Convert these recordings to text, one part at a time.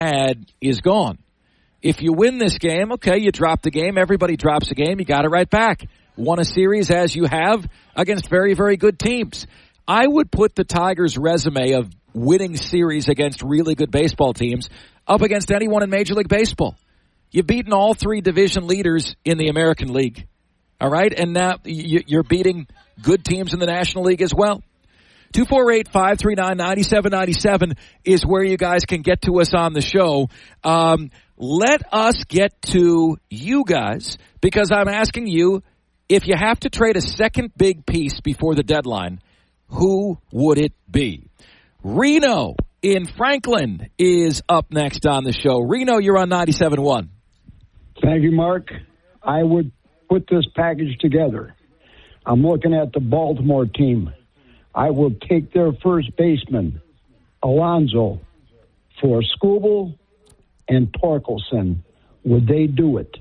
had is gone. If you win this game, okay, you drop the game. Everybody drops a game. You got it right back. Won a series as you have against very, very good teams. I would put the Tigers' resume of winning series against really good baseball teams up against anyone in Major League Baseball. You've beaten all three division leaders in the American League. All right? And now you're beating good teams in the National League as well. 248-539-9797 is where you guys can get to us on the show. Let us get to you guys, because I'm asking you, if you have to trade a second big piece before the deadline, who would it be? Reno in Franklin is up next on the show. Reno, you're on 97.1. Thank you, Mark. I would put this package together. I'm looking at the Baltimore team. I will take their first baseman, Alonso, for Skubal and Torkelson. Would they do it?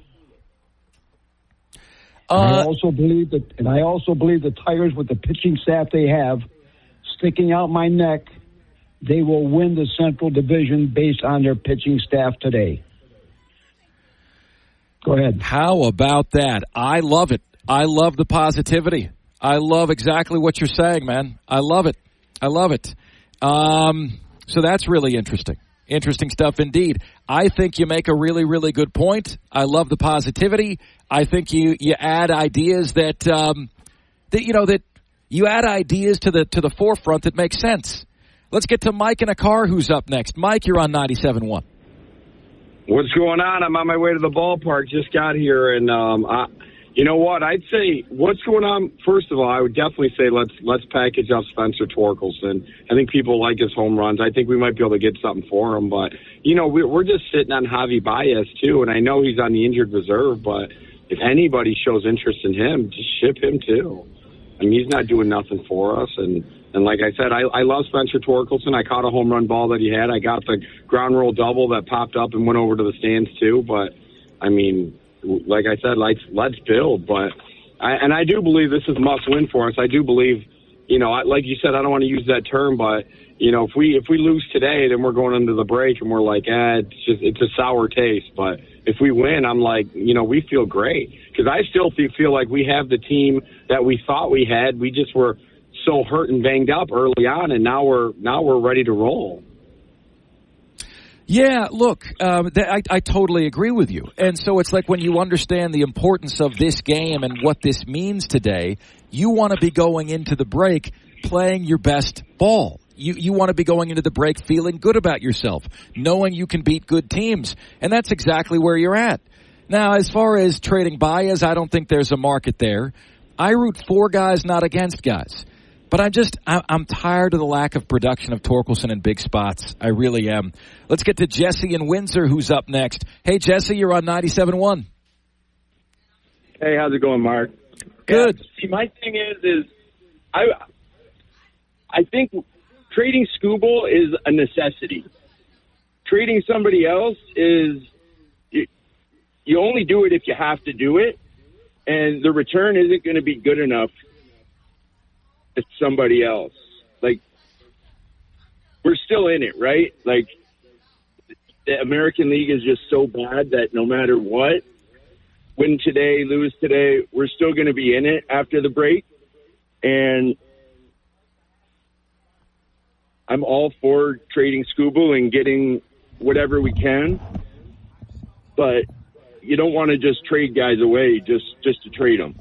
I also believe the Tigers, with the pitching staff they have, sticking out my neck, they will win the Central Division based on their pitching staff today. Go ahead. How about that? I love it. I love the positivity. I love exactly what you're saying, man. I love it. I love it. So that's really interesting. Interesting stuff indeed. I think you make a really, really good point. I love the positivity. I think you add ideas that you add ideas to the forefront that make sense. Let's get to Mike in a car who's up next. Mike, you're on 97.1. What's going on? I'm on my way to the ballpark. Just got here, and you know what? I'd say what's going on. First of all, I would definitely say let's package up Spencer Torkelson. I think people like his home runs. I think we might be able to get something for him. But you know, we're just sitting on Javi Baez too, and I know he's on the injured reserve. But if anybody shows interest in him, just ship him too. I mean, he's not doing nothing for us, and like I said, I love Spencer Torkelson. I caught a home run ball that he had. I got the ground roll double that popped up and went over to the stands too. But I mean, like I said, let's build. But I do believe this is must win for us. I do believe, you know, like you said, I don't want to use that term, but you know, if we lose today, then we're going into the break and we're like, it's a sour taste. But if we win, I'm like, you know, we feel great, because I still feel like we have the team that we thought we had. We just were so hurt and banged up early on, and now we're ready to roll. Yeah, look, I totally agree with you. And so it's like when you understand the importance of this game and what this means today, you want to be going into the break playing your best ball. You want to be going into the break feeling good about yourself, knowing you can beat good teams. And that's exactly where you're at. Now, as far as trading Baez, I don't think there's a market there. I root for guys, not against guys. But I'm tired of the lack of production of Torkelson in big spots. I really am. Let's get to Jesse in Windsor, who's up next. Hey, Jesse, you're on 97.1. Hey, how's it going, Mark? Good. Yeah, see, my thing is I think trading Skubal is a necessity. Trading somebody else is you only do it if you have to do it, and the return isn't going to be good enough. It's somebody else. Like, we're still in it, right? Like, the American League is just so bad that no matter what, win today, lose today, we're still going to be in it after the break. And I'm all for trading Skubal and getting whatever we can. But you don't want to just trade guys away just to trade them.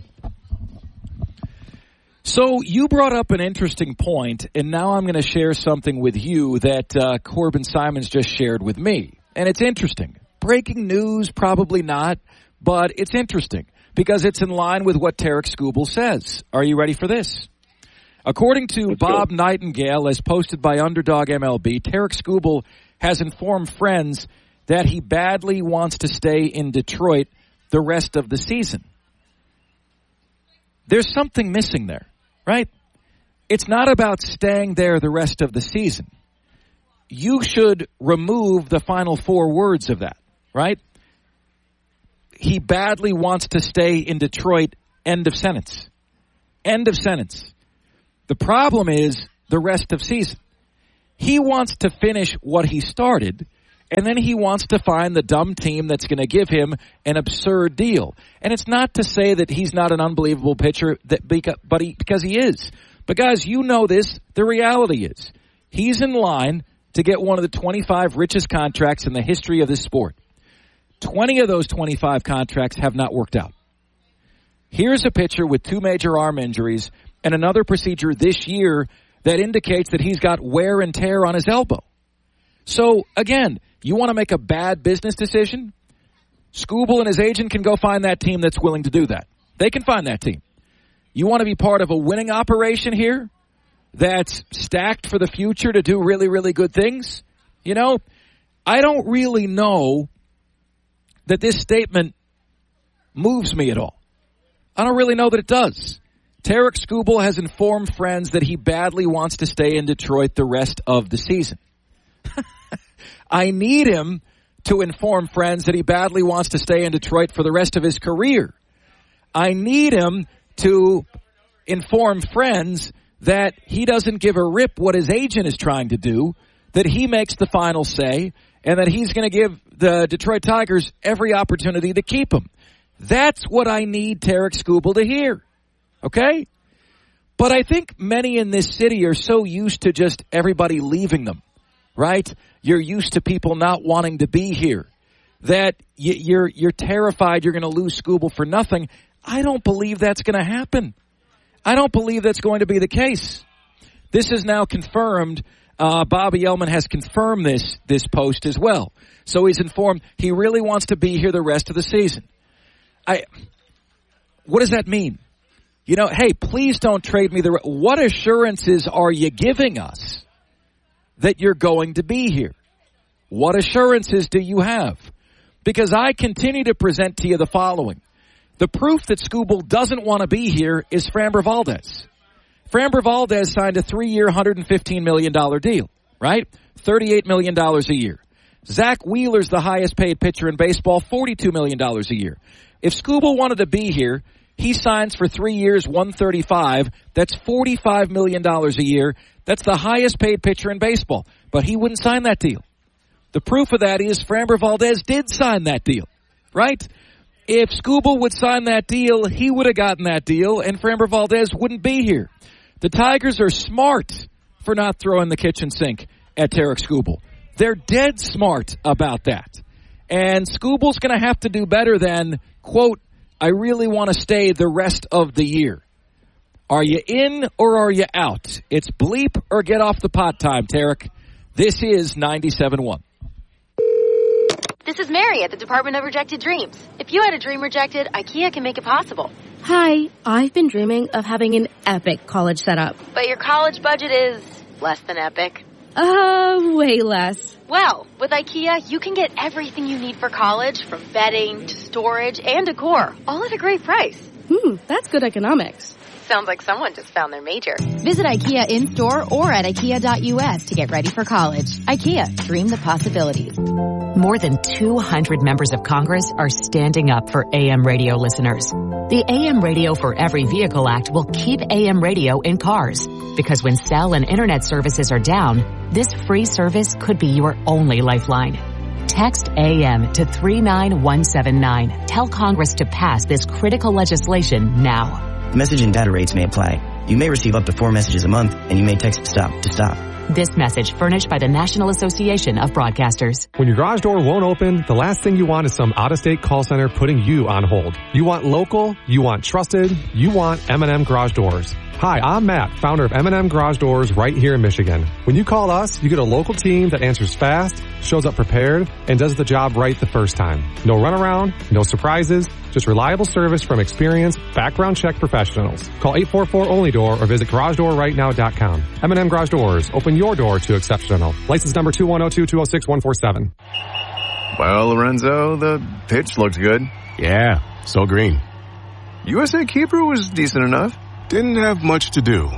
So you brought up an interesting point, and now I'm going to share something with you that Corbin Simons just shared with me. And it's interesting. Breaking news, probably not, but it's interesting because it's in line with what Tarik Skubal says. Are you ready for this? According to Bob Nightingale, as posted by Underdog MLB, Tarik Skubal has informed friends that he badly wants to stay in Detroit the rest of the season. There's something missing there. Right? It's not about staying there the rest of the season. You should remove the final four words of that, right? He badly wants to stay in Detroit, end of sentence. End of sentence. The problem is the rest of season. He wants to finish what he started, And then he wants to find the dumb team that's going to give him an absurd deal. And it's not to say that he's not an unbelievable pitcher, because he is. But, guys, you know this. The reality is he's in line to get one of the 25 richest contracts in the history of this sport. 20 of those 25 contracts have not worked out. Here's a pitcher with 2 major arm injuries and another procedure this year that indicates that he's got wear and tear on his elbow. So, again, you want to make a bad business decision? Skubal and his agent can go find that team that's willing to do that. They can find that team. You want to be part of a winning operation here that's stacked for the future to do really, really good things? You know, I don't really know that this statement moves me at all. I don't really know that it does. Tarik Skubal has informed friends that he badly wants to stay in Detroit the rest of the season. I need him to inform friends that he badly wants to stay in Detroit for the rest of his career. I need him to inform friends that he doesn't give a rip what his agent is trying to do, that he makes the final say, and that he's going to give the Detroit Tigers every opportunity to keep him. That's what I need Tarik Skubal to hear. Okay? But I think many in this city are so used to just everybody leaving them, right? You're used to people not wanting to be here, that you're terrified you're going to lose Skubal for nothing. I don't believe that's going to happen. I don't believe that's going to be the case. This is now confirmed. Bobby Ullman has confirmed this post as well. So he's informed he really wants to be here the rest of the season. What does that mean? You know, hey, please don't trade me what assurances are you giving us that you're going to be here? What assurances do you have? Because I continue to present to you the following. The proof that Skubal doesn't want to be here is Framber Valdez. Framber Valdez signed a 3-year, $115 million deal, right? $38 million a year. Zach Wheeler's the highest paid pitcher in baseball, $42 million a year. If Skubal wanted to be here, he signs for 3 years, $135. That's $45 million a year. That's the highest paid pitcher in baseball. But he wouldn't sign that deal. The proof of that is Framber Valdez did sign that deal, right? If Skubal would sign that deal, he would have gotten that deal, and Framber Valdez wouldn't be here. The Tigers are smart for not throwing the kitchen sink at Tarik Skubal. They're dead smart about that. And Skubal's going to have to do better than, quote, I really want to stay the rest of the year. Are you in or are you out? It's bleep or get off the pot time, Tarik. This is 97.1. This is Mary at the Department of Rejected Dreams. If you had a dream rejected, IKEA can make it possible. Hi, I've been dreaming of having an epic college setup. But your college budget is less than epic. Way less. Well, with IKEA, you can get everything you need for college, from bedding to storage and decor, all at a great price. That's good economics. Sounds like someone just found their major. Visit IKEA in-store or at IKEA.us to get ready for college. IKEA, dream the possibilities. More than 200 members of Congress are standing up for AM radio listeners. The AM Radio for Every Vehicle Act will keep AM radio in cars, because when cell and internet services are down, this free service could be your only lifeline. Text AM to 39179. Tell Congress to pass this critical legislation now. Message and data rates may apply. You may receive up to 4 messages a month, and you may text STOP to stop. This message furnished by the National Association of Broadcasters. When your garage door won't open, the last thing you want is some out-of-state call center putting you on hold. You want local, you want trusted, you want M&M Garage Doors. Hi, I'm Matt, founder of M&M Garage Doors right here in Michigan. When you call us, you get a local team that answers fast, shows up prepared, and does the job right the first time. No runaround, no surprises, just reliable service from experienced, background check professionals. Call 844-ONLY-DOOR or visit GarageDoorRightNow.com. M&M Garage Doors. Open your door to exceptional. License number 2102206-147. Well, Lorenzo, the pitch looked good. Yeah, so green. USA keeper was decent enough. Didn't have much to do.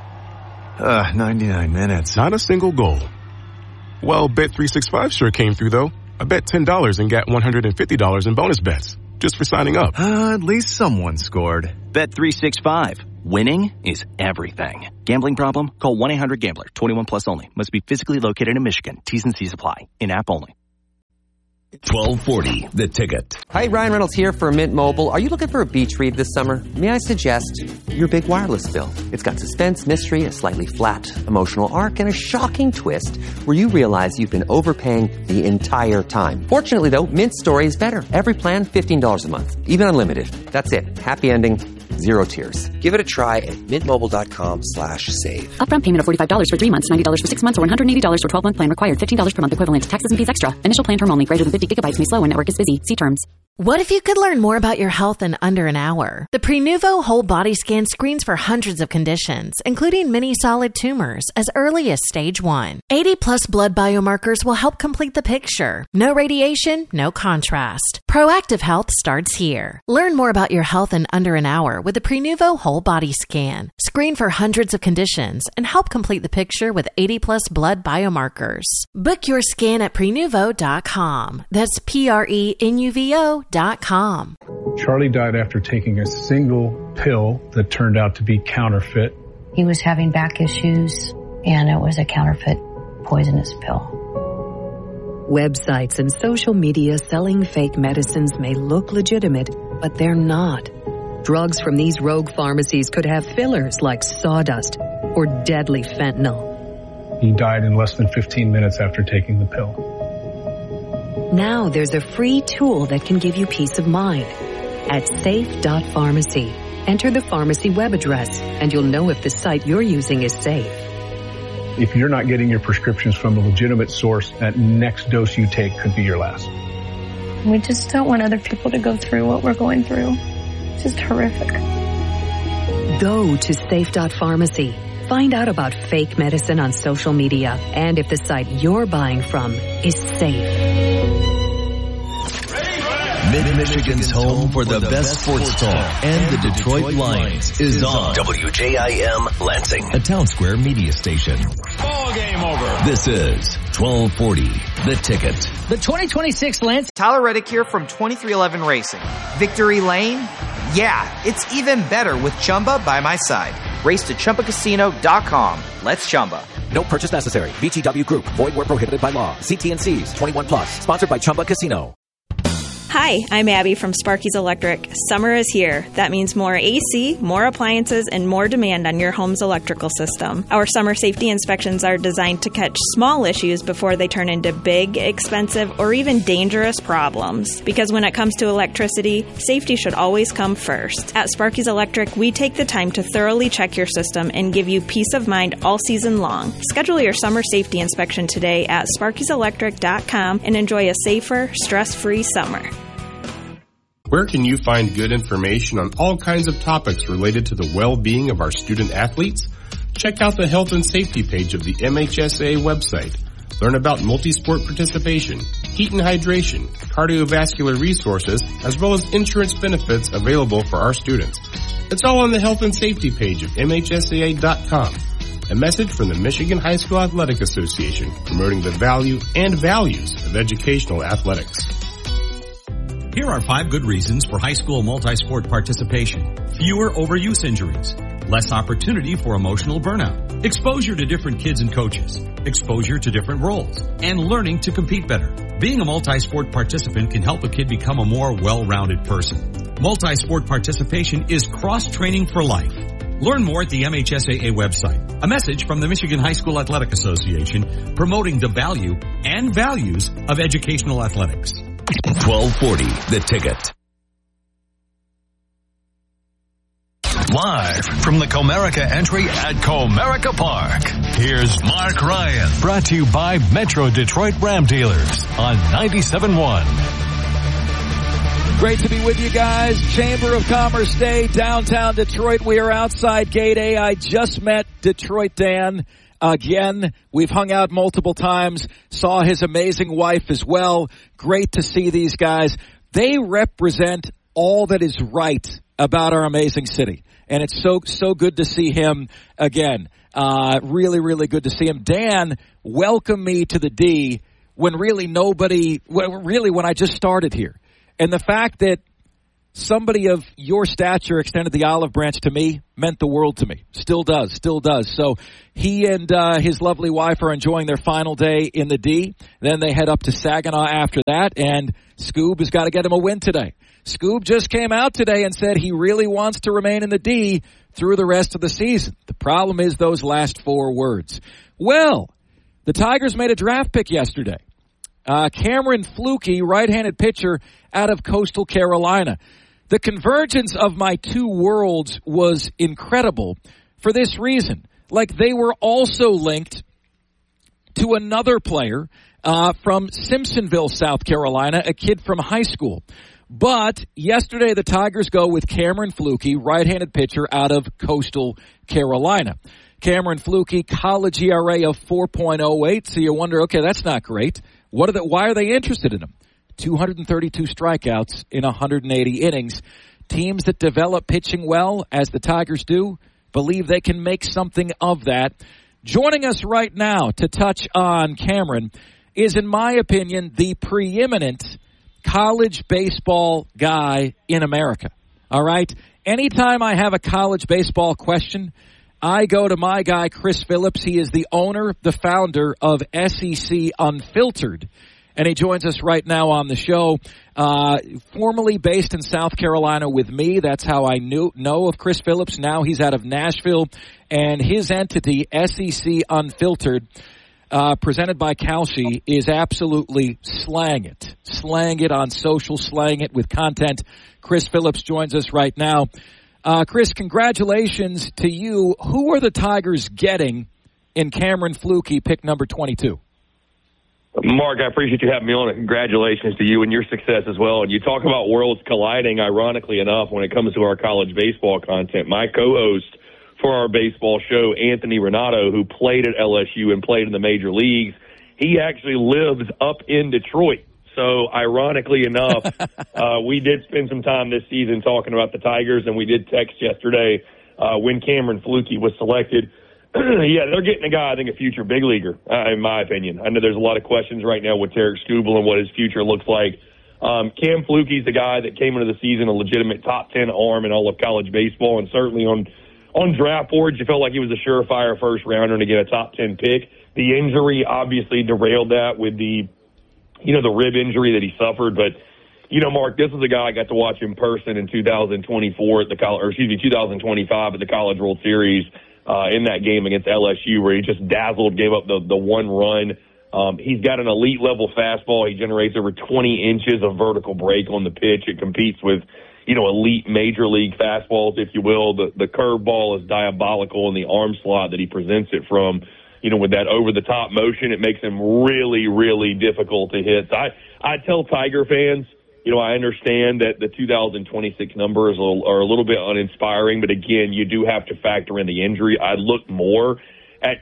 99 minutes. Not a single goal. Well, Bet365 sure came through, though. I bet $10 and got $150 in bonus bets just for signing up. At least someone scored. Bet365. Winning is everything. Gambling problem? Call 1-800-GAMBLER. 21 plus only. Must be physically located in Michigan. T's and C's apply. In-app only. 1240, The Ticket. Hi, Ryan Reynolds here for Mint Mobile. Are you looking for a beach read this summer? May I suggest your big wireless bill? It's got suspense, mystery, a slightly flat emotional arc, and a shocking twist where you realize you've been overpaying the entire time. Fortunately, though, Mint's story is better. Every plan, $15 a month. Even unlimited. That's it. Happy ending. Zero tears. Give it a try at mintmobile.com/save. Upfront payment of $45 for 3 months, $90 for 6 months, or $180 for 12-month plan required. $15 per month equivalent. Taxes and fees extra. Initial plan term only. Greater than 50 gigabytes may slow when network is busy. See terms. What if you could learn more about your health in under an hour? The Prenuvo Whole Body Scan screens for hundreds of conditions, including many solid tumors, as early as stage 1. 80-plus blood biomarkers will help complete the picture. No radiation, no contrast. Proactive health starts here. Learn more about your health in under an hour with the Prenuvo Whole Body Scan. Screen for hundreds of conditions and help complete the picture with 80-plus blood biomarkers. Book your scan at Prenuvo.com. That's Prenuvo.com. Charlie died after taking a single pill that turned out to be counterfeit. He was having back issues, and it was a counterfeit poisonous pill. Websites and social media selling fake medicines may look legitimate, but they're not. Drugs from these rogue pharmacies could have fillers like sawdust or deadly fentanyl. He died in less than 15 minutes after taking the pill. Now there's a free tool that can give you peace of mind. At safe.pharmacy, enter the pharmacy web address, and you'll know if the site you're using is safe. If you're not getting your prescriptions from a legitimate source, that next dose you take could be your last. We just don't want other people to go through what we're going through. It's just horrific. Go to safe.pharmacy. Find out about fake medicine on social media and if the site you're buying from is safe. Mid-Michigan's home for the best sports talk and the Detroit Lions is on WJIM Lansing, a Town Square media station. Ball game over. This is 1240, The Ticket. The 2026 Lansing. Tyler Reddick here from 2311 Racing. Victory Lane? Yeah, it's even better with Chumba by my side. Race to ChumbaCasino.com. Let's Chumba. No purchase necessary. VGW Group. Void where prohibited by law. See T&Cs. 21 plus. Sponsored by Chumba Casino. Hi, I'm Abby from Sparky's Electric. Summer is here. That means more AC, more appliances, and more demand on your home's electrical system. Our summer safety inspections are designed to catch small issues before they turn into big, expensive, or even dangerous problems. Because when it comes to electricity, safety should always come first. At Sparky's Electric, we take the time to thoroughly check your system and give you peace of mind all season long. Schedule your summer safety inspection today at Sparky'sElectric.com and enjoy a safer, stress-free summer. Where can you find good information on all kinds of topics related to the well-being of our student athletes? Check out the health and safety page of the MHSAA website. Learn about multi-sport participation, heat and hydration, cardiovascular resources, as well as insurance benefits available for our students. It's all on the health and safety page of MHSAA.com. A message from the Michigan High School Athletic Association promoting the value and values of educational athletics. Here are 5 good reasons for high school multi-sport participation. Fewer overuse injuries. Less opportunity for emotional burnout. Exposure to different kids and coaches. Exposure to different roles. And learning to compete better. Being a multi-sport participant can help a kid become a more well-rounded person. Multi-sport participation is cross-training for life. Learn more at the MHSAA website. A message from the Michigan High School Athletic Association promoting the value and values of educational athletics. 1240, The Ticket. Live from the Comerica entry at Comerica Park, here's Mark Ryan. Brought to you by Metro Detroit Ram Dealers on 97.1. Great to be with you guys. Chamber of Commerce Day, downtown Detroit. We are outside Gate A. I just met Detroit Dan. Again, we've hung out multiple times, saw his amazing wife as well. Great to see these guys. They represent all that is right about our amazing city. And it's so good to see him again. Really, really good to see him. Dan welcomed me to the D when really when I just started here. And the fact that somebody of your stature extended the olive branch to me, meant the world to me. Still does. So he and his lovely wife are enjoying their final day in the D. Then they head up to Saginaw after that, and Scoob has got to get him a win today. Scoob just came out today and said he really wants to remain in the D through the rest of the season. The problem is those last 4 words. Well, the Tigers made a draft pick yesterday. Cameron Fluke, right-handed pitcher out of Coastal Carolina. The convergence of my 2 worlds was incredible for this reason. Like, they were also linked to another player from Simpsonville, South Carolina, a kid from high school. But yesterday the Tigers go with Cameron Fluke, right-handed pitcher out of Coastal Carolina. Cameron Fluke, college ERA of 4.08, so you wonder, okay, that's not great. Why are they interested in him? 232 strikeouts in 180 innings. Teams that develop pitching well, as the Tigers do, believe they can make something of that. Joining us right now to touch on Cameron is, in my opinion, the preeminent college baseball guy in America. All right? Anytime I have a college baseball question, I go to my guy, Chris Phillips. He is the owner, the founder of SEC Unfiltered, and he joins us right now on the show. Formerly based in South Carolina with me. That's how I know of Chris Phillips. Now he's out of Nashville, and his entity, SEC Unfiltered, presented by Kalshi, is absolutely slang it on social, slang it with content. Chris Phillips joins us right now. Chris, congratulations to you. Who are the Tigers getting in Cameron Fluke, pick number 22? Mark, I appreciate you having me on, and congratulations to you and your success as well. And you talk about worlds colliding, ironically enough, when it comes to our college baseball content. My co-host for our baseball show, Anthony Renato, who played at LSU and played in the major leagues, he actually lives up in Detroit. So, ironically enough, we did spend some time this season talking about the Tigers, and we did text yesterday when Cameron Fluke was selected. Yeah, they're getting a guy, I think, a future big leaguer, in my opinion. I know there's a lot of questions right now with Tarek Skubal and what his future looks like. Cam Fluke's the guy that came into the season a legitimate top 10 arm in all of college baseball, and certainly on draft boards, you felt like he was a surefire first rounder to get a top 10 pick. The injury obviously derailed that with the rib injury that he suffered. But, Mark, this is a guy I got to watch in person in 2024 at 2025 at the College World Series in that game against LSU, where he just dazzled, gave up the one run. He's got an elite level fastball. He generates over 20 inches of vertical break on the pitch. It competes with, elite major league fastballs, if you will. The curveball is diabolical in the arm slot that he presents it from. With that over-the-top motion, it makes him really, really difficult to hit. So I tell Tiger fans, I understand that the 2026 numbers are a little bit uninspiring, but again, you do have to factor in the injury. I look more at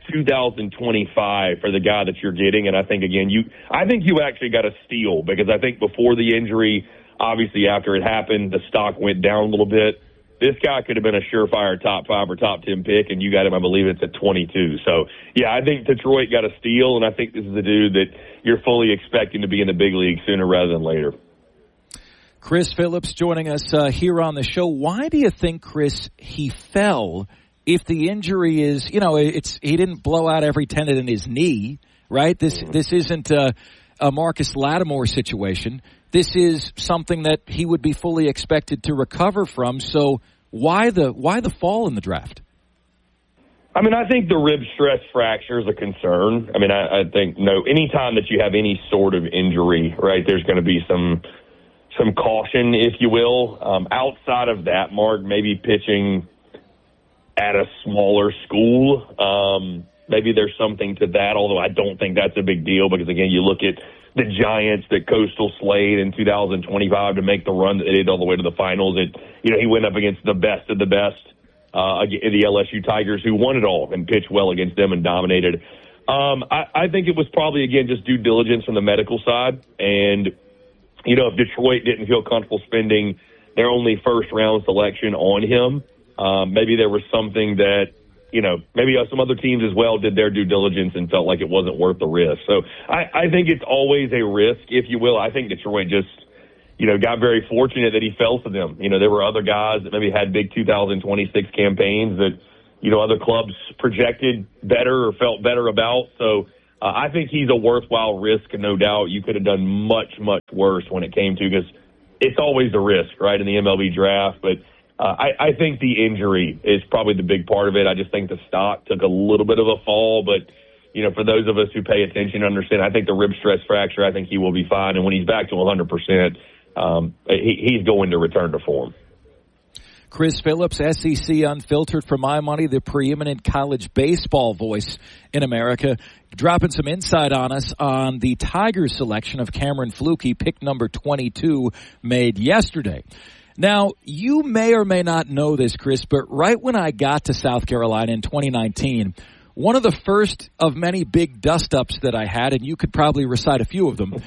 2025 for the guy that you're getting, and I think, again, you actually got a steal, because I think before the injury, obviously after it happened, the stock went down a little bit. This guy could have been a surefire top 5 or top 10 pick, and you got him, I believe it's at 22. So, yeah, I think Detroit got a steal, and I think this is a dude that you're fully expecting to be in the big league sooner rather than later. Chris Phillips joining us here on the show. Why do you think, Chris, he fell if the injury is, he didn't blow out every tendon in his knee, right? This isn't a Marcus Lattimore situation. This is something that he would be fully expected to recover from. So why the fall in the draft? I mean, I think the rib stress fracture is a concern. I mean, I think, anytime that you have any sort of injury, right, there's going to be some caution, if you will. Outside of that, Mark, maybe pitching at a smaller school, maybe there's something to that, although I don't think that's a big deal, because, again, you look at the Giants that Coastal slayed in 2025 to make the run that they did all the way to the finals. He went up against the best of the best, the LSU Tigers, who won it all and pitched well against them and dominated. I think it was probably, again, just due diligence from the medical side. And, if Detroit didn't feel comfortable spending their only first-round selection on him, maybe there was something that, maybe some other teams as well did their due diligence and felt like it wasn't worth the risk. So I think it's always a risk, if you will. I think Detroit just, got very fortunate that he fell to them. There were other guys that maybe had big 2026 campaigns that, other clubs projected better or felt better about. So I think he's a worthwhile risk, and no doubt you could have done much, much worse when it came to, because it's always a risk, right, in the MLB draft. But I think the injury is probably the big part of it. I just think the stock took a little bit of a fall, but for those of us who pay attention and understand, I think the rib stress fracture, I think he will be fine. And when he's back to 100%, he's going to return to form. Chris Phillips, SEC Unfiltered, for my money, the preeminent college baseball voice in America, dropping some insight on us on the Tigers selection of Cameron Flukie, pick number 22, made yesterday. Now, you may or may not know this, Chris, but right when I got to South Carolina in 2019, one of the first of many big dust-ups that I had, and you could probably recite a few of them,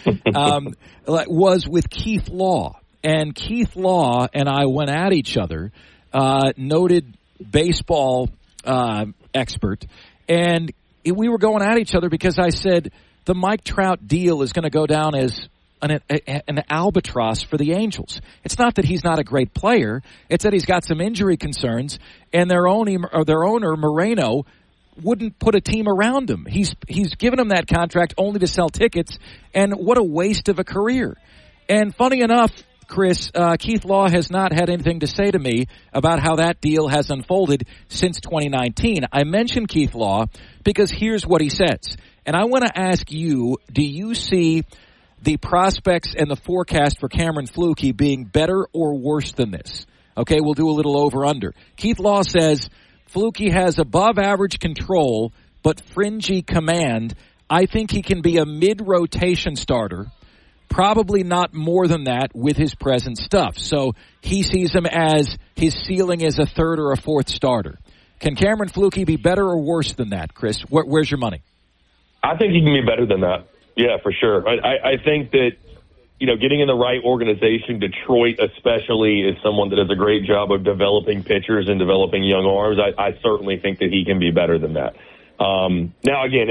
was with Keith Law. And Keith Law and I went at each other, noted baseball expert, and we were going at each other because I said the Mike Trout deal is going to go down as an albatross for the Angels. It's not that he's not a great player. It's that he's got some injury concerns, and their owner, Moreno, wouldn't put a team around him. He's given him that contract only to sell tickets, and what a waste of a career. And funny enough, Chris, Keith Law has not had anything to say to me about how that deal has unfolded since 2019. I mentioned Keith Law because here's what he says. And I want to ask you, do you see the prospects and the forecast for Cameron Flukie being better or worse than this? Okay, we'll do a little over-under. Keith Law says Flukie has above-average control but fringy command. I think he can be a mid-rotation starter. Probably not more than that with his present stuff. So he sees him as his ceiling is a third or a fourth starter. Can Cameron Flukie be better or worse than that, Chris? Where's your money? I think he can be better than that. Yeah, for sure. I think that, getting in the right organization, Detroit especially, is someone that does a great job of developing pitchers and developing young arms. I certainly think that he can be better than that. Now, again,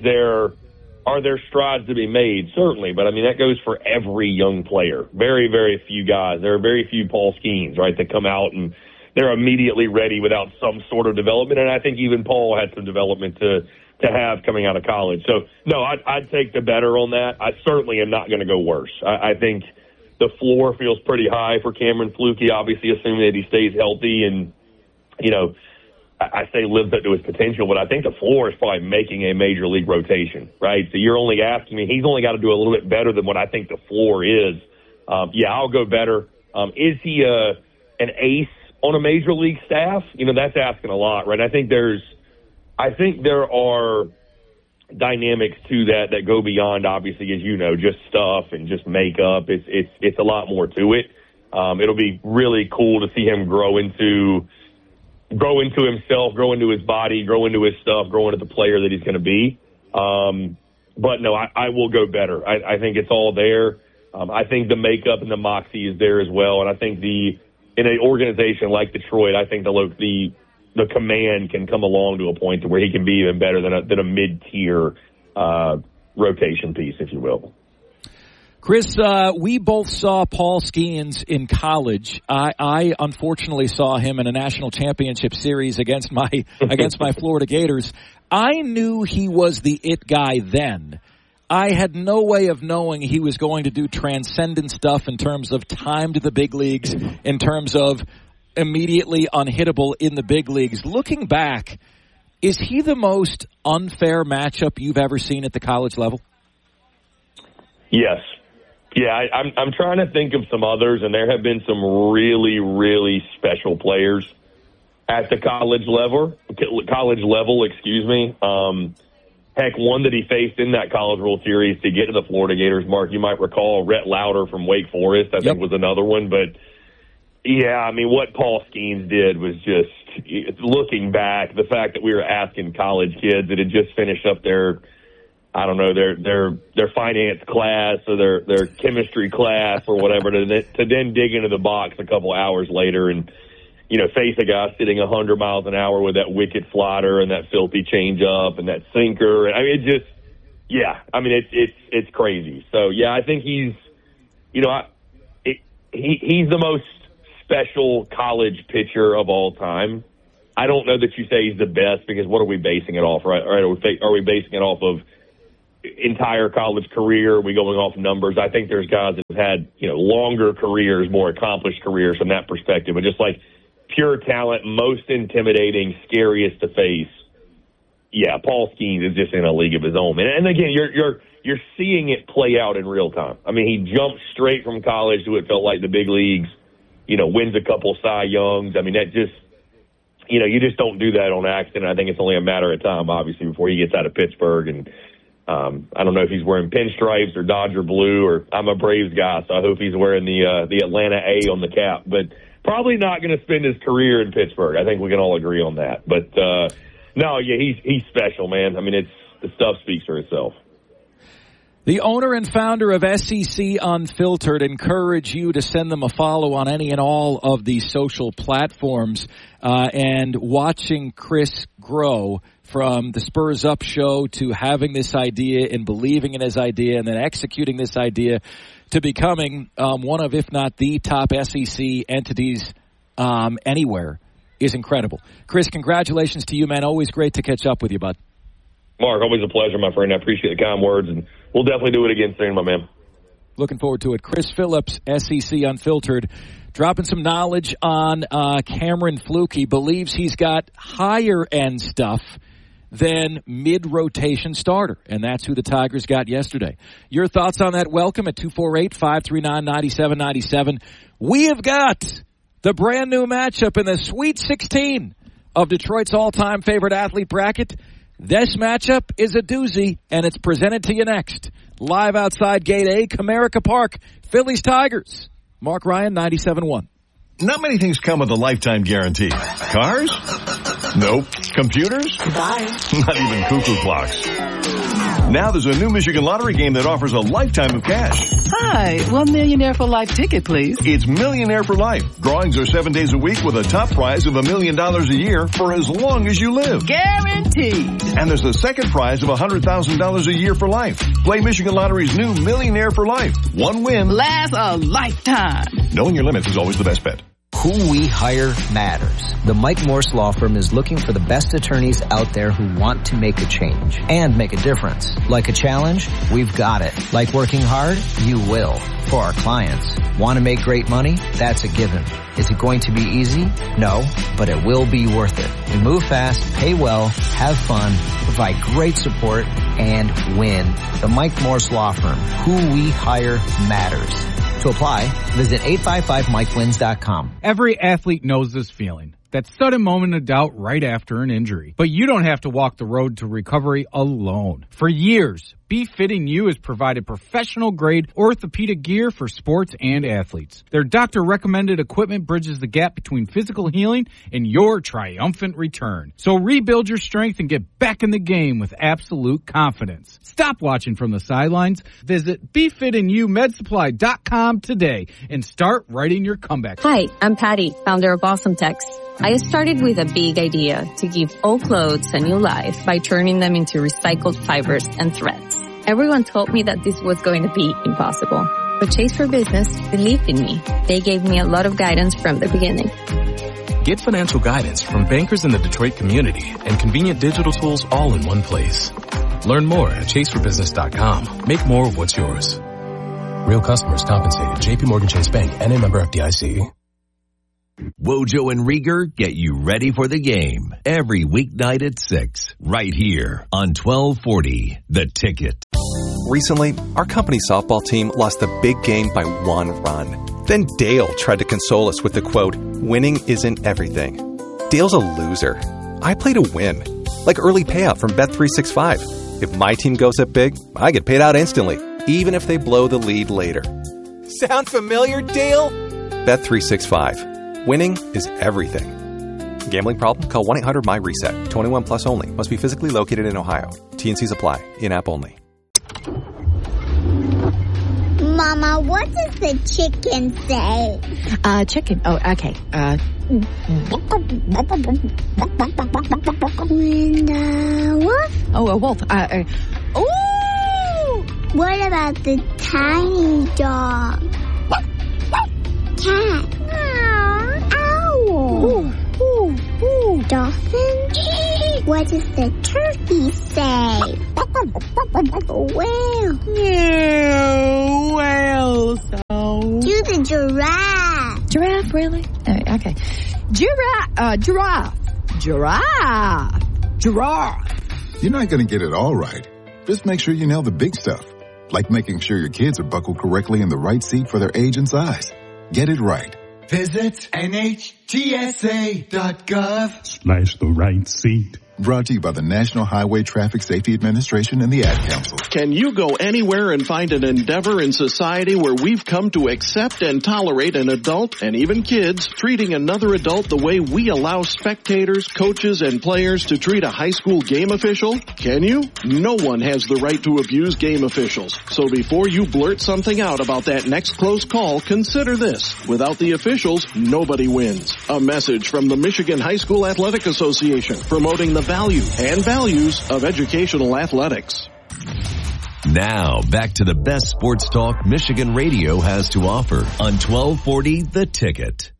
are there strides to be made? Certainly, but that goes for every young player. Very, very few guys. There are very few Paul Skeens, right, that come out and they're immediately ready without some sort of development. And I think even Paul had some development to have coming out of college. So, no, I'd take the better on that. I certainly am not going to go worse. I think the floor feels pretty high for Cameron Flukie, obviously, assuming that he stays healthy and, I say lives up to his potential, but I think the floor is probably making a major league rotation, right? So you're only asking me, he's only got to do a little bit better than what I think the floor is. I'll go better. Is he an ace on a major league staff? That's asking a lot, right? I think there are dynamics to that go beyond, obviously, as you know, just stuff and just makeup. It's a lot more to it. It'll be really cool to see him grow into himself, grow into his body, grow into his stuff, grow into the player that he's going to be. But no, I will go better. I think it's all there. I think the makeup and the moxie is there as well. And I think in an organization like Detroit, I think the command can come along to a point to where he can be even better than a mid-tier rotation piece, if you will. Chris, we both saw Paul Skeens in college. I unfortunately saw him in a national championship series against my Florida Gators. I knew he was the it guy then. I had no way of knowing he was going to do transcendent stuff in terms of time to the big leagues, in terms of immediately unhittable in the big leagues. Looking back, is he the most unfair matchup you've ever seen at the college level? Yes. Yeah, I'm trying to think of some others, and there have been some really, really special players at the college level. Heck, one that he faced in that College World Series to get to the Florida Gators, Mark, you might recall Rhett Lauder from Wake Forest, I think was another one. But, yeah, what Paul Skeens did was just, looking back, the fact that we were asking college kids that had just finished up their finance class or their chemistry class or whatever to then dig into the box a couple hours later and, face a guy sitting 100 miles an hour with that wicked slider and that filthy changeup and that sinker. And it's crazy. So, yeah, I think he's, he's the most special college pitcher of all time. I don't know that you say he's the best, because what are we basing it off, right? Are we basing it off of entire college career? Are we going off numbers? I think there's guys that have had, longer careers, more accomplished careers from that perspective. But just like pure talent, most intimidating, scariest to face. Yeah, Paul Skeens is just in a league of his own. And again, you're seeing it play out in real time. I mean, he jumped straight from college to what felt like the big leagues, wins a couple Cy Youngs. I mean, that just, you just don't do that on accident. I think it's only a matter of time, obviously, before he gets out of Pittsburgh. And I don't know if he's wearing pinstripes or Dodger blue, or I'm a Braves guy, so I hope he's wearing the Atlanta A on the cap. But probably not going to spend his career in Pittsburgh. I think we can all agree on that. But, no, yeah, he's special, man. I mean, the stuff speaks for itself. The owner and founder of SEC Unfiltered encourage you to send them a follow on any and all of these social platforms. And watching Chris grow from the Spurs Up show to having this idea and believing in his idea and then executing this idea to becoming one of, if not the top SEC entities anywhere is incredible. Chris, congratulations to you, man. Always great to catch up with you, bud. Mark, always a pleasure, my friend. I appreciate the kind words, and we'll definitely do it again soon, my man. Looking forward to it. Chris Phillips, SEC Unfiltered, dropping some knowledge on Cameron Fluke. Believes he's got higher-end stuff than mid-rotation starter, and that's who the Tigers got yesterday. Your thoughts on that? Welcome at 248-539-9797. We have got the brand-new matchup in the Sweet 16 of Detroit's all-time favorite athlete bracket. This matchup is a doozy, and it's presented to you next. Live outside Gate A, Comerica Park, Phillies Tigers. Mark Ryan, 97.1. Not many things come with a lifetime guarantee. Cars? Nope. Computers? Bye. Not even cuckoo clocks. Now there's a new Michigan Lottery game that offers a lifetime of cash. Hi, $1 Millionaire for Life ticket, please. It's Millionaire for Life. Drawings are 7 days a week with a top prize of $1 million a year for as long as you live. Guaranteed. And there's a second prize of $100,000 a year for life. Play Michigan Lottery's new Millionaire for Life. One win lasts a lifetime. Knowing your limits is always the best bet. Who we hire matters. The Mike Morse Law Firm is looking for the best attorneys out there who want to make a change and make a difference. Like a challenge? We've got it. Like working hard? You will. For our clients. Want to make great money? That's a given. Is it going to be easy? No, but it will be worth it. We move fast, pay well, have fun, provide great support, and win. The Mike Morse Law Firm. Who we hire matters. To apply, visit 855MikeWins.com. Every athlete knows this feeling. That sudden moment of doubt right after an injury. But you don't have to walk the road to recovery alone. For years, Befitting You has provided professional-grade orthopedic gear for sports and athletes. Their doctor-recommended equipment bridges the gap between physical healing and your triumphant return. So rebuild your strength and get back in the game with absolute confidence. Stop watching from the sidelines. Visit BefittingYouMedSupply.com today and start writing your comeback. Hi, I'm Patty, founder of Awesome Text. I started with a big idea to give all clothes a new life by turning them into recycled fibers and threads. Everyone told me that this was going to be impossible. But Chase for Business believed in me. They gave me a lot of guidance from the beginning. Get financial guidance from bankers in the Detroit community and convenient digital tools all in one place. Learn more at chaseforbusiness.com. Make more of what's yours. Real customers compensated. JP Morgan Chase Bank, NA member FDIC. Wojo and Rieger get you ready for the game every weeknight at 6, right here on 1240 The Ticket. Recently, our company softball team lost the big game by 1 run. Then Dale tried to console us with the quote, "Winning isn't everything." Dale's a loser. I play to win, like early payout from Bet365. If my team goes up big, I get paid out instantly, even if they blow the lead later. Sound familiar, Dale? Bet365. Winning is everything. Gambling problem? Call 1-800-MY-RESET. 21 plus only. Must be physically located in Ohio. T&Cs apply. In-app only. Mama, what does the chicken say? Chicken. Oh, okay. And wolf? Oh, a wolf. Ooh! What about the tiny dog? What does the turkey say? Well, so. Do the giraffe. Giraffe, really? Okay. Giraffe. You're not going to get it all right. Just make sure you nail the big stuff, like making sure your kids are buckled correctly in the right seat for their age and size. Get it right. Visit NHTSA.gov/the right seat. Brought to you by the National Highway Traffic Safety Administration and the Ad Council. Can you go anywhere and find an endeavor in society where we've come to accept and tolerate an adult and even kids treating another adult the way we allow spectators, coaches, and players to treat a high school game official? Can you? No one has the right to abuse game officials. So before you blurt something out about that next close call, consider this. Without the officials, nobody wins. A message from the Michigan High School Athletic Association promoting the value and values of educational athletics. Now, back to the best sports talk Michigan radio has to offer on 1240 The Ticket.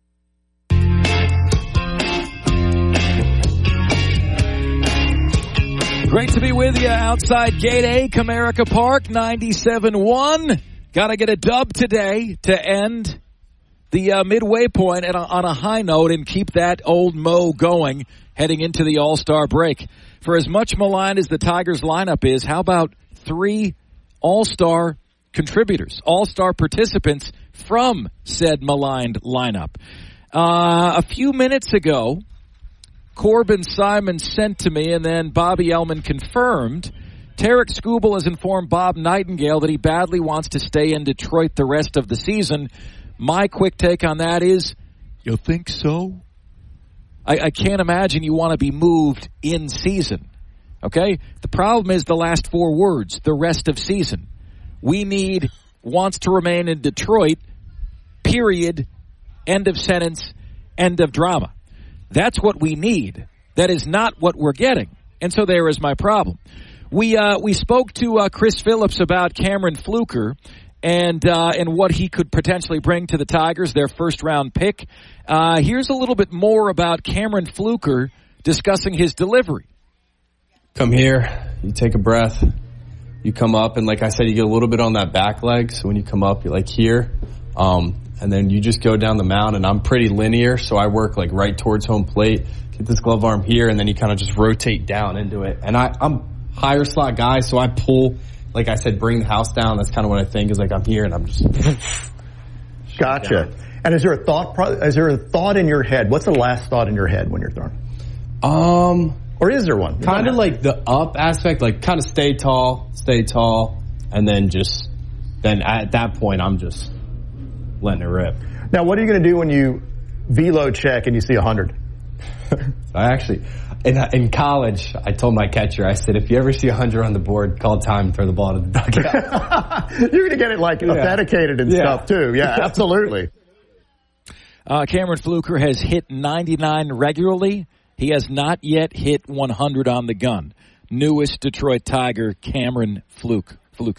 Great to be with you outside Gate A, Comerica Park, 97-1. Got to get a dub today to end the midway point on a high note and keep that old Mo going heading into the All-Star break. For as much maligned as the Tigers lineup is, how about 3 All-Star contributors, All-Star participants from said maligned lineup? A few minutes ago, Corbin Simon sent to me, and then Bobby Ellman confirmed, Tarek Skubal has informed Bob Nightingale that he badly wants to stay in Detroit the rest of the season. My quick take on that is, you think so? I can't imagine you want to be moved in season. Okay? The problem is the last 4 words, the rest of season. We need wants to remain in Detroit, period, end of sentence, end of drama. That's what we need. That is not what we're getting. And so there is my problem. We spoke to Chris Phillips about Cameron Fluker and what he could potentially bring to the Tigers, their first-round pick. Here's a little bit more about Cameron Fluker discussing his delivery. Come here, you take a breath, you come up, and like I said, you get a little bit on that back leg, so when you come up, you're like here, and then you just go down the mound, and I'm pretty linear, so I work like right towards home plate, get this glove arm here, and then you kind of just rotate down into it. And I'm higher slot guy, so I pull, like I said, bring the house down. That's kind of what I think is like I'm here and I'm just. Gotcha. Down. And is there a thought in your head? What's the last thought in your head when you're throwing? Or is there one? Kind of like the up aspect, like kind of stay tall, and then at that point I'm just letting it rip. Now, what are you going to do when you velo check and you see 100? I actually. In college, I told my catcher, I said, if you ever see 100 on the board, call time and throw the ball to the dugout. You're going to get it authenticated and stuff too. Yeah, absolutely. Cameron Fluker has hit 99 regularly. He has not yet hit 100 on the gun. Newest Detroit Tiger, Cameron Fluke.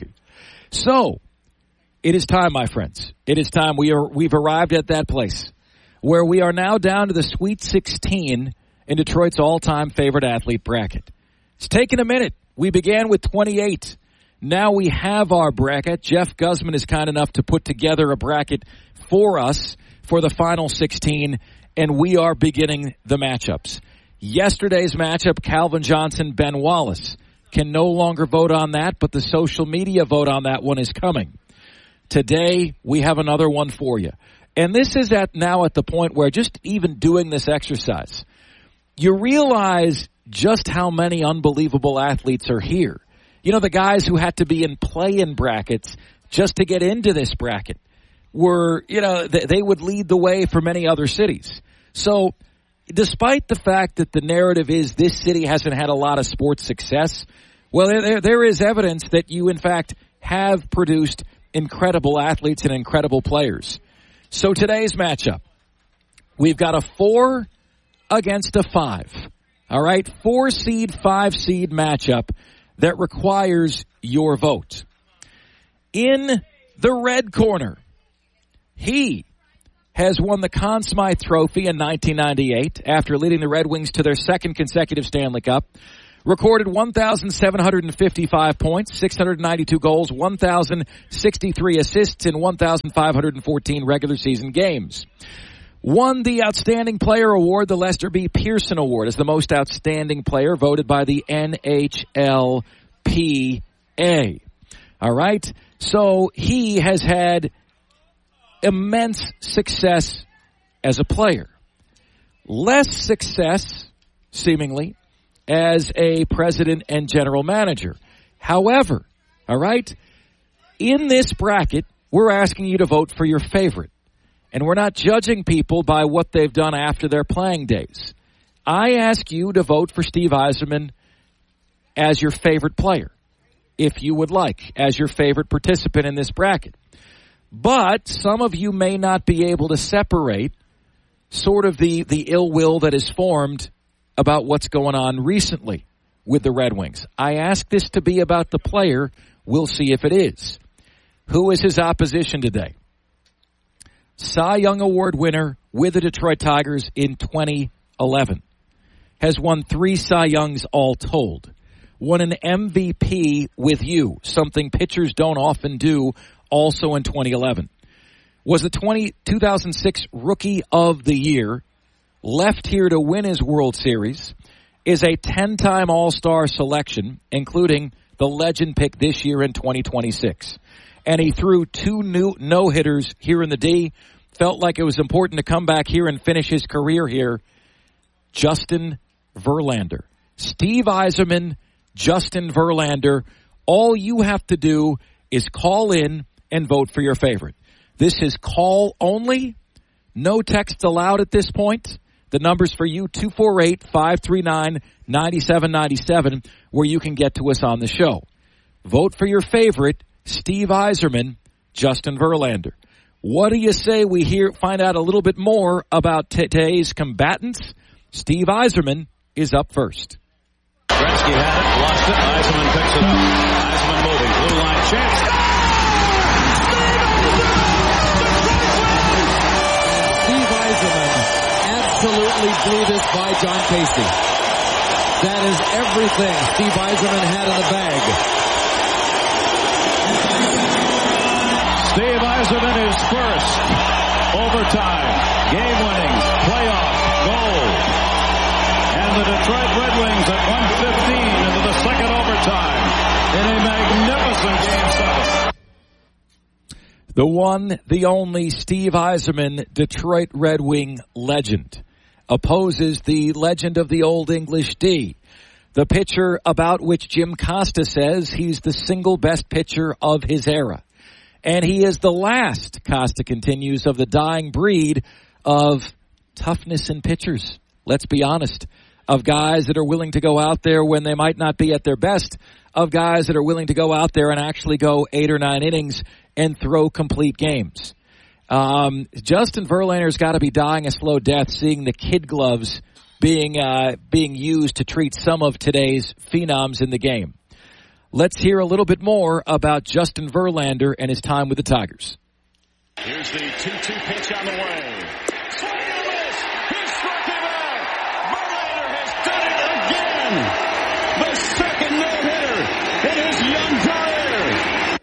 So, it is time, my friends. It is time. We've arrived at that place where we are now down to the Sweet 16 in Detroit's all-time favorite athlete bracket. It's taken a minute. We began with 28. Now we have our bracket. Jeff Guzman is kind enough to put together a bracket for us for the final 16, and we are beginning the matchups. Yesterday's matchup, Calvin Johnson, Ben Wallace. Can no longer vote on that, but the social media vote on that one is coming. Today, we have another one for you. And this is now at the point where just even doing this exercise, you realize just how many unbelievable athletes are here. You know, the guys who had to be in play-in brackets just to get into this bracket were, they would lead the way for many other cities. So despite the fact that the narrative is this city hasn't had a lot of sports success, well, there is evidence that you, in fact, have produced incredible athletes and incredible players. So today's matchup, we've got a 4 against a 5. All right, 4-seed, 5-seed matchup that requires your vote. In the red corner, he has won the Conn Smythe Trophy in 1998 after leading the Red Wings to their second consecutive Stanley Cup. Recorded 1,755 points, 692 goals, 1,063 assists in 1,514 regular season games. Won the Outstanding Player Award, the Lester B. Pearson Award, as the most outstanding player voted by the NHLPA. All right? So he has had immense success as a player. Less success, seemingly, as a president and general manager. However, all right, in this bracket, we're asking you to vote for your favorite. And we're not judging people by what they've done after their playing days. I ask you to vote for Steve Yzerman as your favorite player, if you would like, as your favorite participant in this bracket. But some of you may not be able to separate sort of the ill will that is formed about what's going on recently with the Red Wings. I ask this to be about the player. We'll see if it is. Who is his opposition today? Cy Young Award winner with the Detroit Tigers in 2011. Has won 3 Cy Youngs all told. Won an MVP with you, something pitchers don't often do, also in 2011. Was the 2006 Rookie of the Year. Left here to win his World Series. Is a 10-time All-Star selection, including the legend pick this year in 2026. And he threw 2 new no-hitters here in the D. Felt like it was important to come back here and finish his career here. Justin Verlander. Steve Yzerman, Justin Verlander. All you have to do is call in and vote for your favorite. This is call only. No text allowed at this point. The number's for you, 248-539-9797, where you can get to us on the show. Vote for your favorite, Steve Yzerman, Justin Verlander. What do you say we find out a little bit more about today's combatants? Steve Yzerman is up first. Gretzky had it, lost it, Yzerman picks it up. Yzerman moving, blue line chance. Steve Yzerman absolutely blew this by John Casey. That is everything Steve Yzerman had in the bag. Steve Yzerman is first. Overtime, game-winning, playoff goal. And the Detroit Red Wings at 1:15 into the second overtime in a magnificent Game 7. The one, the only Steve Yzerman, Detroit Red Wing legend, opposes the legend of the Old English D, the pitcher about which Jim Costa says he's the single best pitcher of his era. And he is the last, Costa continues, of the dying breed of toughness in pitchers. Let's be honest. Of guys that are willing to go out there when they might not be at their best. Of guys that are willing to go out there and actually go 8 or 9 innings and throw complete games. Justin Verlander's got to be dying a slow death seeing the kid gloves being used to treat some of today's phenoms in the game. Let's hear a little bit more about Justin Verlander and his time with the Tigers. Here's the 2-2 pitch on the way. Swing and a miss. He struck him out. Verlander has done it again. The second no-hitter in his young career.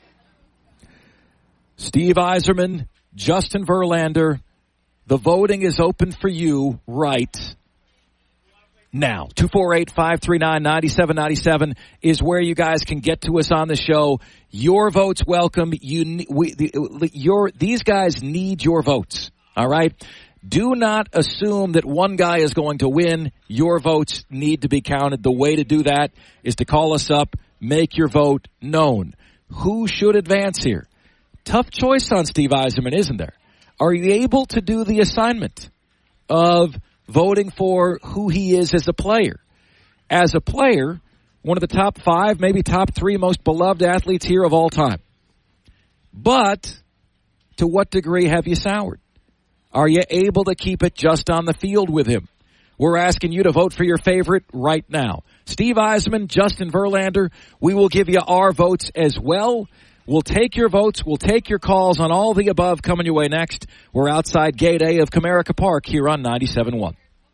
Steve Yzerman, Justin Verlander. The voting is open for you right now. 248-539-9797 is where you guys can get to us on the show. Your vote's welcome. These guys need your votes. All right? Do not assume that one guy is going to win. Your votes need to be counted. The way to do that is to call us up, make your vote known. Who should advance here? Tough choice on Steve Yzerman, isn't there? Are you able to do the assignment of voting for who he is as a player? As a player, one of the top 5, maybe top 3 most beloved athletes here of all time. But to what degree have you soured? Are you able to keep it just on the field with him? We're asking you to vote for your favorite right now. Steve Yzerman, Justin Verlander, we will give you our votes as well. We'll take your votes. We'll take your calls on all the above coming your way next. We're outside Gate A of Comerica Park here on 97.1.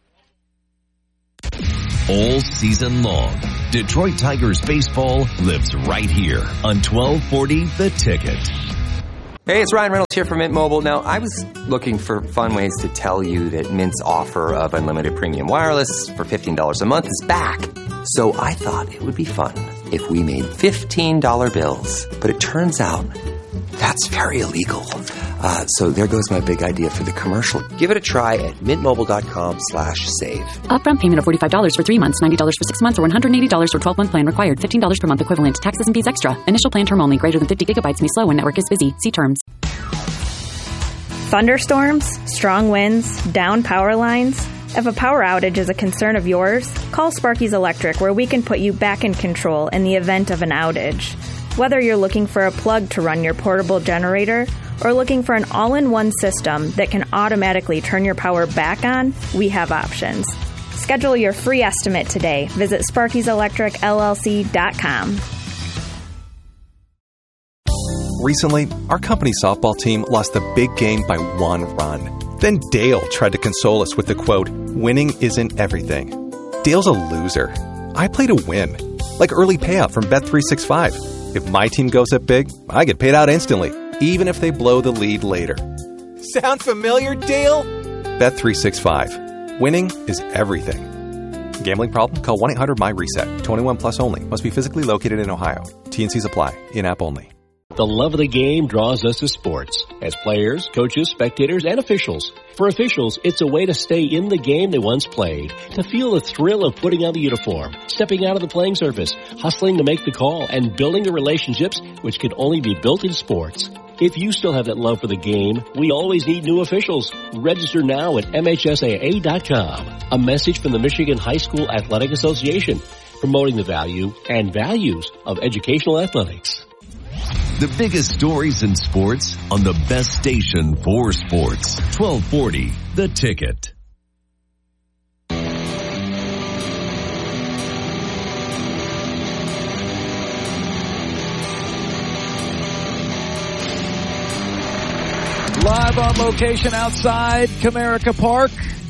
All season long, Detroit Tigers baseball lives right here on 1240 The Ticket. Hey, it's Ryan Reynolds here from Mint Mobile. Now, I was looking for fun ways to tell you that Mint's offer of unlimited premium wireless for $15 a month is back. So I thought it would be fun if we made $15 bills. But it turns out that's very illegal. So there goes my big idea for the commercial. Give it a try at mintmobile.com/save. Upfront payment of $45 for 3 months, $90 for 6 months, or $180 for 12-month plan required. $15 per month equivalent. Taxes and fees extra. Initial plan term only. Greater than 50 gigabytes may slow when network is busy. See terms. Thunderstorms, strong winds, down power lines. If a power outage is a concern of yours, call Sparky's Electric, where we can put you back in control in the event of an outage. Whether you're looking for a plug to run your portable generator or looking for an all-in-one system that can automatically turn your power back on, we have options. Schedule your free estimate today. Visit Sparky'sElectricLLC.com. Recently, our company softball team lost the big game by 1 run. Then Dale tried to console us with the quote, "Winning isn't everything." Dale's a loser. I play to win. Like early payout from Bet365. If my team goes up big, I get paid out instantly, even if they blow the lead later. Sound familiar, Dale? Bet365. Winning is everything. Gambling problem? Call 1-800-MY-RESET. 21 plus only. Must be physically located in Ohio. T&Cs apply. In-app only. The love of the game draws us to sports, as players, coaches, spectators, and officials. For officials, it's a way to stay in the game they once played, to feel the thrill of putting on the uniform, stepping out of the playing surface, hustling to make the call, and building the relationships which can only be built in sports. If you still have that love for the game, we always need new officials. Register now at MHSAA.com. A message from the Michigan High School Athletic Association, promoting the value and values of educational athletics. The biggest stories in sports on the best station for sports. 1240 The Ticket. Live on location outside Comerica Park,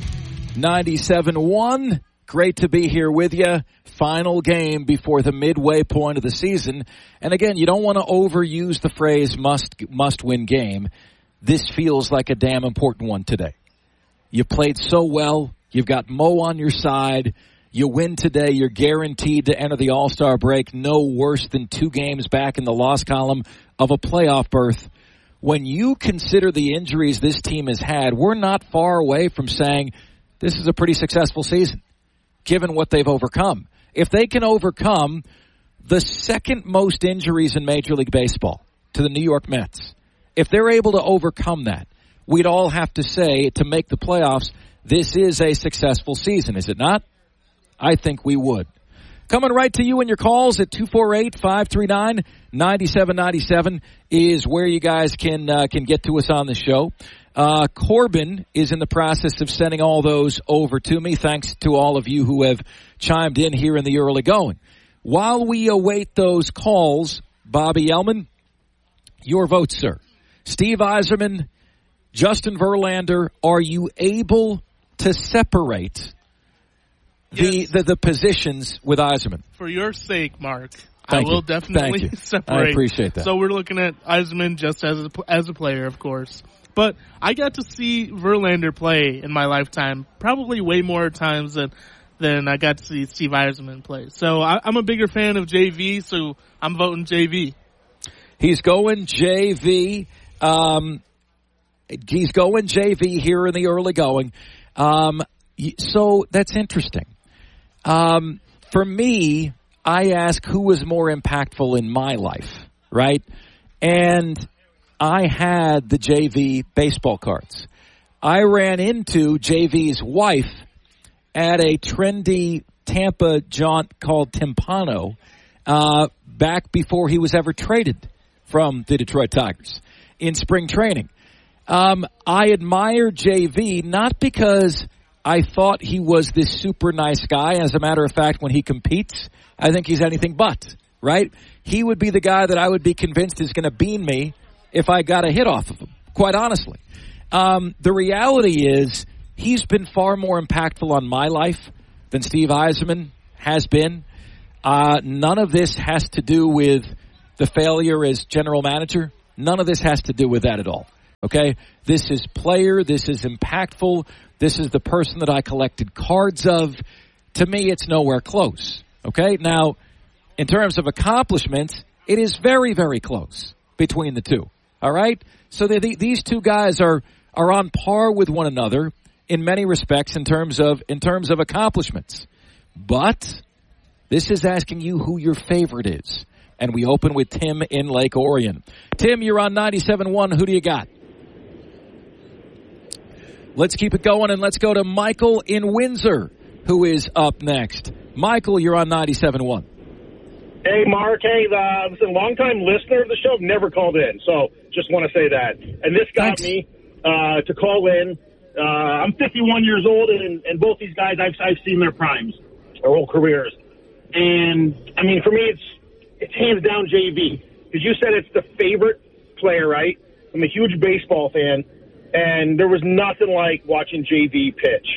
97.1. Great to be here with you. Final game before the midway point of the season. And again, you don't want to overuse the phrase must win game. This feels like a damn important one today. You played so well. You've got Mo on your side. You win today. You're guaranteed to enter the All-Star break no worse than 2 games back in the loss column of a playoff berth. When you consider the injuries this team has had, we're not far away from saying this is a pretty successful season, given what they've overcome. If they can overcome the second most injuries in Major League Baseball to the New York Mets, if they're able to overcome that, we'd all have to say to make the playoffs, this is a successful season, is it not? I think we would. Coming right to you in your calls at 248-539-9797 is where you guys can get to us on the show. Corbin is in the process of sending all those over to me. Thanks to all of you who have chimed in here in the early going. While we await those calls, Bobby Ellman, your vote, sir. Steve Yzerman, Justin Verlander, are you able to separate the positions with Yzerman? For your sake, Mark, Thank I will you. definitely separate. I appreciate that. So we're looking at Yzerman just as a player, of course. But I got to see Verlander play in my lifetime, probably way more times than I got to see Steve Yzerman play. So I'm a bigger fan of JV, so I'm voting JV. He's going JV. He's going JV here in the early going. So that's interesting. For me, I ask who was more impactful in my life, right? And I had the JV baseball cards. I ran into JV's wife at a trendy Tampa jaunt called Timpano back before he was ever traded from the Detroit Tigers in spring training. I admire JV not because I thought he was this super nice guy. As a matter of fact, when he competes, I think he's anything but right? He would be the guy that I would be convinced is going to bean me if I got a hit off of him, quite honestly. The reality is he's been far more impactful on my life than Steve Yzerman has been. None of this has to do with the failure as general manager. None of this has to do with that at all. Okay? This is player. This is impactful. This is the person that I collected cards of. To me, it's nowhere close. Okay? Now, in terms of accomplishments, it is very, very close between the two. All right? So these two guys are on par with one another in many respects in terms of accomplishments. But this is asking you who your favorite is. And we open with Tim in Lake Orion. Tim, you're on 97.1. Who do you got? Let's keep it going, and let's go to Michael in Windsor, who is up next. Michael, you're on 97.1. Hey, Mark. Hey, listen, long-time listener of the show, never called in, so just want to say that. And this got me to call in. I'm 51 years old, and both these guys, I've seen their primes, their whole careers. And, I mean, for me, it's hands down JV. Because you said it's the favorite player, right? I'm a huge baseball fan, and there was nothing like watching JV pitch.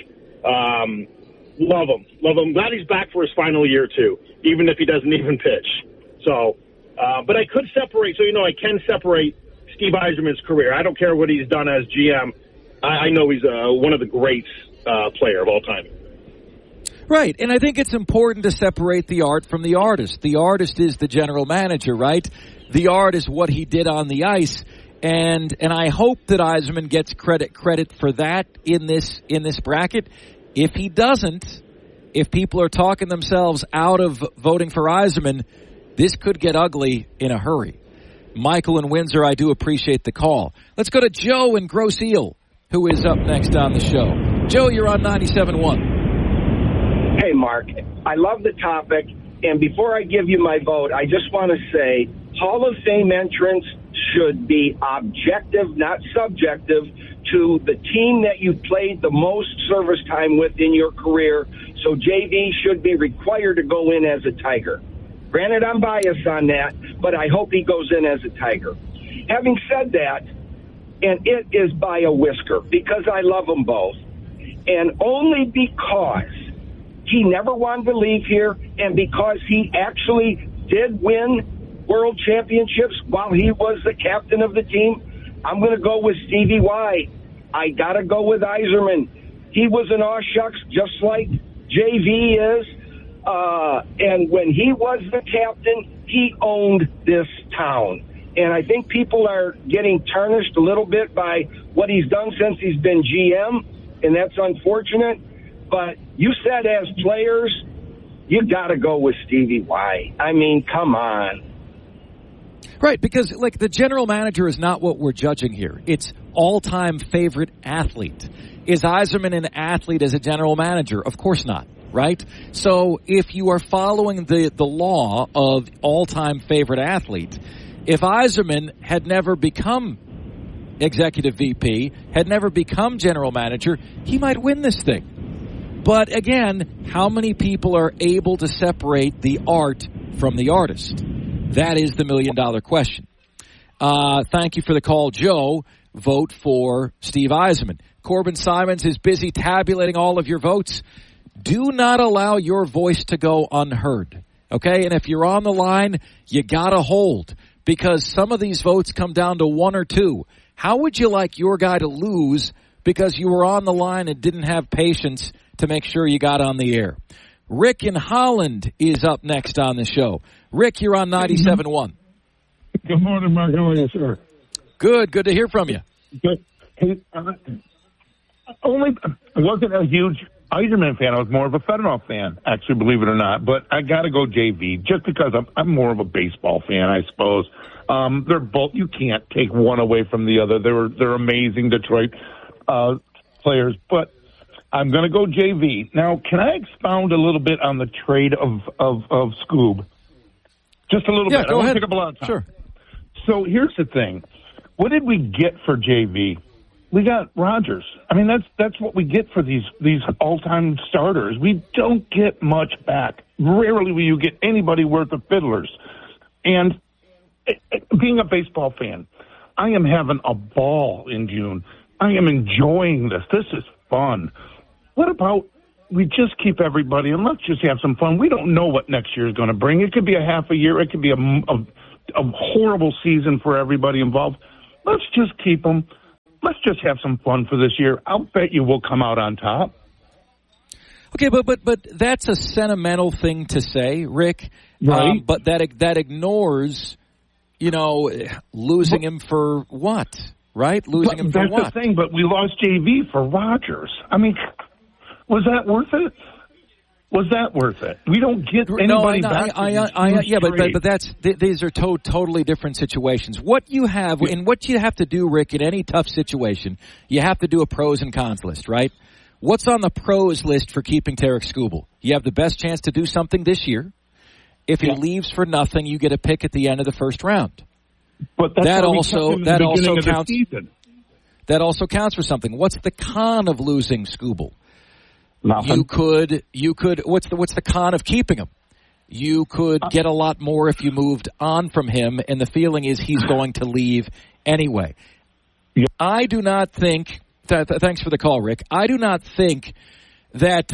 Love him. Glad he's back for his final year, too, even if he doesn't even pitch. So, but I could separate, so I can separate Steve Yzerman's career. I don't care what he's done as GM. I know he's one of the greats player of all time. Right, and I think it's important to separate the art from the artist. The artist is the general manager, right? The art is what he did on the ice, and I hope that Yzerman gets credit for that in this bracket. If he doesn't, if people are talking themselves out of voting for Yzerman, this could get ugly in a hurry. Michael in Windsor, I do appreciate the call. Let's go to Joe in Grosse Ile, who is up next on the show. Joe, you're on 97.1. Hey, Mark, I love the topic, and before I give you my vote, I just want to say Hall of Fame entrants should be objective, not subjective, to the team that you played the most service time with in your career, so JV should be required to go in as a Tiger. Granted, I'm biased on that, but I hope he goes in as a Tiger. Having said that, and it is by a whisker, because I love them both, and only because he never wanted to leave here, and because he actually did win world championships while he was the captain of the team, I'm going to go with Stevie Y. I got to go with Yzerman. He was an aw shucks just like JV is, and when he was the captain, he owned this town. And I think people are getting tarnished a little bit by what he's done since he's been GM, and that's unfortunate. But you said as players, you got to go with Stevie Y. I mean, come on. Right, because the general manager is not what we're judging here. It's all-time favorite athlete. Is Yzerman an athlete as a general manager? Of course not, right? So if you are following the law of all-time favorite athlete, if Yzerman had never become executive VP, had never become general manager, he might win this thing. But again, how many people are able to separate the art from the artist? That is the million-dollar question. Thank you for the call, Joe. Vote for Steve Yzerman. Corbin Simons is busy tabulating all of your votes. Do not allow your voice to go unheard. Okay? And if you're on the line, you got to hold, because some of these votes come down to one or two. How would you like your guy to lose because you were on the line and didn't have patience to make sure you got on the air? Rick in Holland is up next on the show. Rick, you're on 97.1. Good morning, Mark. How are you, sir? Good to hear from you. Good. Hey, I wasn't a huge Yzerman fan. I was more of a Fedorov fan, actually, believe it or not. But I got to go JV just because I'm more of a baseball fan, I suppose. They're both. You can't take one away from the other. They're amazing Detroit players, but I'm going to go JV. Now, can I expound a little bit on the trade of Scoob? Just a little bit. Go ahead. Take up a lot of time. Sure. So here's the thing. What did we get for JV? We got Rogers. I mean, that's what we get for these all-time starters. We don't get much back. Rarely will you get anybody worth of fiddlers. And being a baseball fan, I am having a ball in June. I am enjoying this. This is fun. What about we just keep everybody and let's just have some fun? We don't know what next year is going to bring. It could be a half a year. It could be a horrible season for everybody involved. Let's just keep them. Let's just have some fun for this year. I'll bet you we'll come out on top. Okay, but that's a sentimental thing to say, Rick. Right. But that ignores, losing him for what? Right? Losing him for what? That's the thing, but we lost JV for Rogers. I mean, was that worth it? Was that worth it? We don't get anybody back. But these are totally different situations. What you have to do, Rick, in any tough situation, you have to do a pros and cons list, right? What's on the pros list for keeping Tarik Skubal? You have the best chance to do something this year. If he leaves for nothing, you get a pick at the end of the first round. But that also counts. That also counts for something. What's the con of losing Skubal? Nothing. You could. What's the con of keeping him? You could get a lot more if you moved on from him, and the feeling is he's going to leave anyway. Yeah. I do not think. Thanks for the call, Rick. I do not think that.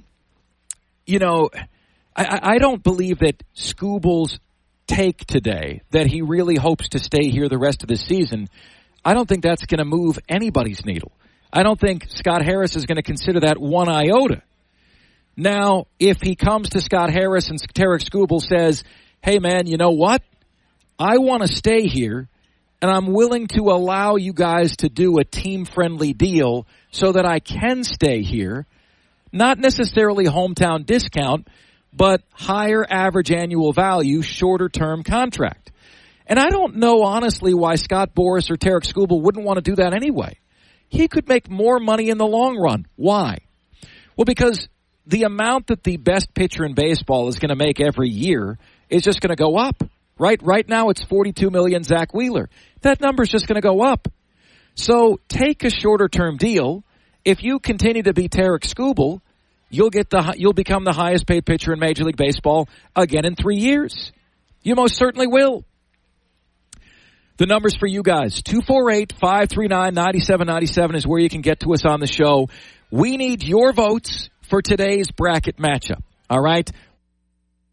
I don't believe that Skubal's take today that he really hopes to stay here the rest of the season. I don't think that's going to move anybody's needle. I don't think Scott Harris is going to consider that one iota. Now, if he comes to Scott Harris and Tarik Skubal says, hey, man, you know what? I want to stay here, and I'm willing to allow you guys to do a team-friendly deal so that I can stay here, not necessarily hometown discount, but higher average annual value, shorter-term contract. And I don't know, honestly, why Scott Boras or Tarik Skubal wouldn't want to do that anyway. He could make more money in the long run. Why? Well, because the amount that the best pitcher in baseball is going to make every year is just going to go up. Right now it's $42 million, Zach Wheeler. That number is just going to go up. So take a shorter-term deal. If you continue to be Tarik Skubal, you'll become the highest-paid pitcher in Major League Baseball again in 3 years. You most certainly will. The numbers for you guys, 248-539-9797 is where you can get to us on the show. We need your votes for today's bracket matchup. All right?